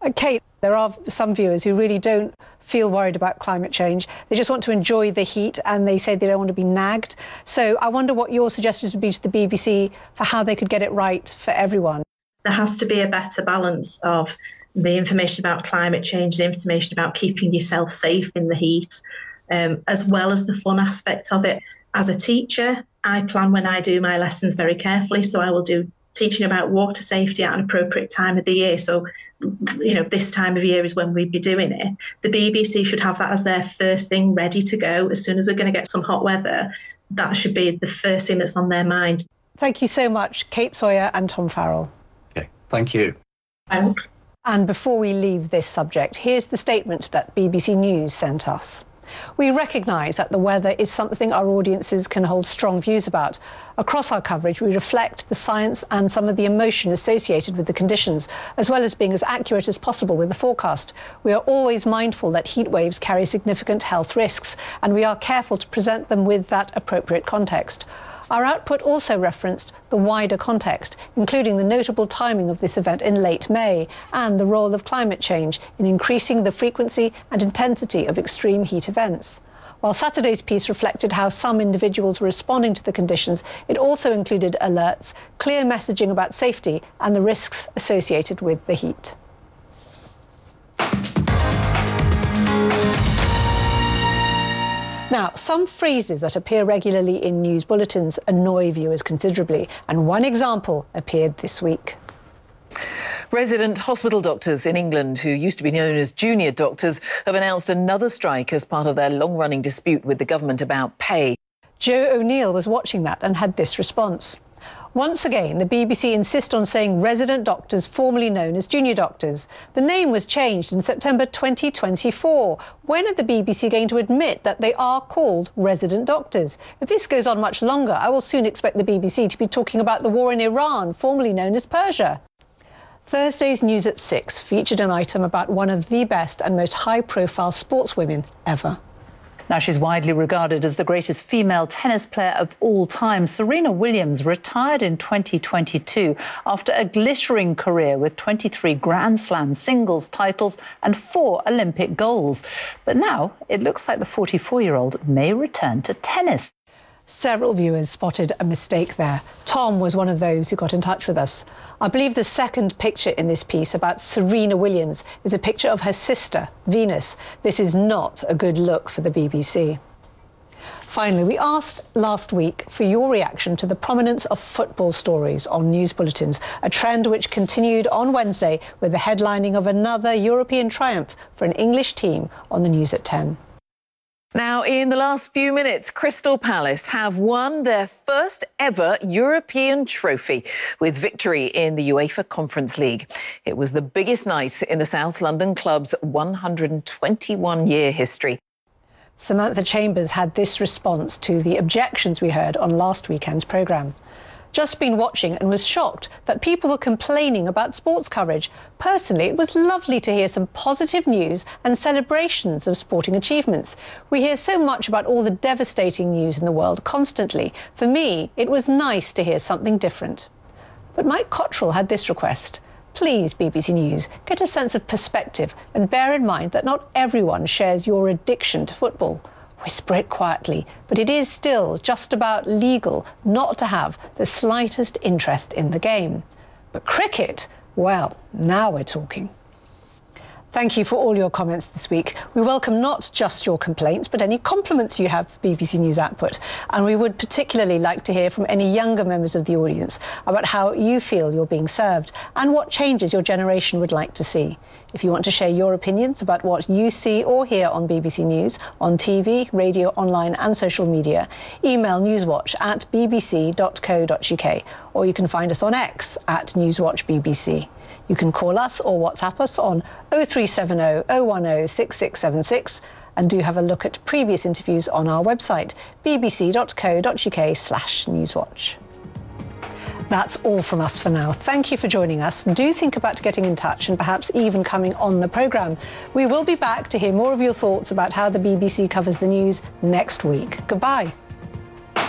Kate, there are some viewers who really don't feel worried about climate change. They just want to enjoy the heat and they say they don't want to be nagged. So I wonder what your suggestions would be to the BBC for how they could get it right for everyone. There has to be a better balance of the information about climate change, the information about keeping yourself safe in the heat, as well as the fun aspect of it. As a teacher, I plan when I do my lessons very carefully. So I will do teaching about water safety at an appropriate time of the year. So, this time of year is when we'd be doing it. The BBC should have that as their first thing ready to go. As soon as we're going to get some hot weather, that should be the first thing that's on their mind. Thank you so much, Kate Sawyer and Tom Farrell. Okay, thank you. Thanks. And before we leave this subject, here's the statement that BBC News sent us. We recognise that the weather is something our audiences can hold strong views about. Across our coverage, we reflect the science and some of the emotion associated with the conditions, as well as being as accurate as possible with the forecast. We are always mindful that heat waves carry significant health risks, and we are careful to present them with that appropriate context. Our output also referenced the wider context, including the notable timing of this event in late May and the role of climate change in increasing the frequency and intensity of extreme heat events. While Saturday's piece reflected how some individuals were responding to the conditions, it also included alerts, clear messaging about safety and the risks associated with the heat. Now, some phrases that appear regularly in news bulletins annoy viewers considerably, and one example appeared this week. Resident hospital doctors in England, who used to be known as junior doctors, have announced another strike as part of their long-running dispute with the government about pay. Joe O'Neill was watching that and had this response. Once again, the BBC insist on saying resident doctors, formerly known as junior doctors. The name was changed in September 2024. When are the BBC going to admit that they are called resident doctors? If this goes on much longer, I will soon expect the BBC to be talking about the war in Iran, formerly known as Persia. Thursday's News at 6 featured an item about one of the best and most high-profile sportswomen ever. Now, she's widely regarded as the greatest female tennis player of all time. Serena Williams retired in 2022 after a glittering career with 23 Grand Slam singles titles and 4 Olympic golds. But now it looks like the 44-year-old may return to tennis. Several viewers spotted a mistake there. Tom was one of those who got in touch with us. I believe the second picture in this piece about Serena Williams is a picture of her sister, Venus. This is not a good look for the BBC. Finally, we asked last week for your reaction to the prominence of football stories on news bulletins, a trend which continued on Wednesday with the headlining of another European triumph for an English team on the News at 10. Now, in the last few minutes, Crystal Palace have won their first ever European trophy with victory in the UEFA Conference League. It was the biggest night in the South London club's 121-year history. Samantha Chambers had this response to the objections we heard on last weekend's programme. Just been watching and was shocked that people were complaining about sports coverage. Personally, it was lovely to hear some positive news and celebrations of sporting achievements. We hear so much about all the devastating news in the world constantly. For me, it was nice to hear something different. But Mike Cottrell had this request. Please, BBC News, get a sense of perspective and bear in mind that not everyone shares your addiction to football. Whisper it quietly, but it is still just about legal not to have the slightest interest in the game. But cricket, well, now we're talking. Thank you for all your comments this week. We welcome not just your complaints, but any compliments you have for BBC News output. And we would particularly like to hear from any younger members of the audience about how you feel you're being served and what changes your generation would like to see. If you want to share your opinions about what you see or hear on BBC News, on TV, radio, online and social media, email newswatch@bbc.co.uk, or you can find us on X @NewsWatchBBC. You can call us or WhatsApp us on 0370 010 6676 and do have a look at previous interviews on our website, bbc.co.uk/newswatch. That's all from us for now. Thank you for joining us. Do think about getting in touch and perhaps even coming on the programme. We will be back to hear more of your thoughts about how the BBC covers the news next week. Goodbye.